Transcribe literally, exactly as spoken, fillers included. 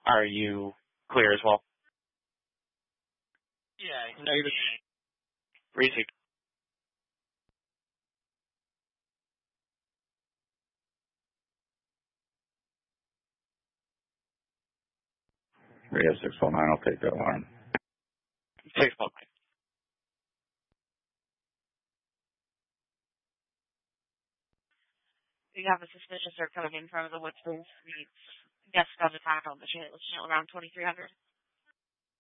Are you clear as well? Yeah. No, you're received. three oh six four nine, I'll take that alarm. Six one nine. We have a suspicious are coming in from the Woodsboro Streets. Guest got attacked on the channel, channel around twenty-three hundred.